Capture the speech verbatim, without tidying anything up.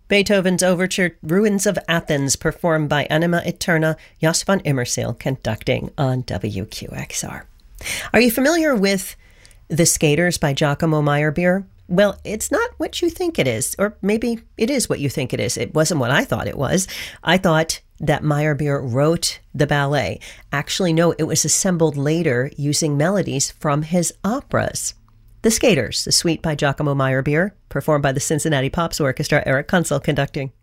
Beethoven's Overture, Ruins of Athens, performed by Anima Eterna, Jos van Immerseel, conducting on W Q X R. Are you familiar with The Skaters by Giacomo Meyerbeer? Well, it's not what you think it is, or maybe it is what you think it is. It wasn't what I thought it was. I thought that Meyerbeer wrote the ballet. Actually, no, it was assembled later using melodies from his operas. The Skaters, the suite by Giacomo Meyerbeer, performed by the Cincinnati Pops Orchestra, Eric Kunzel conducting.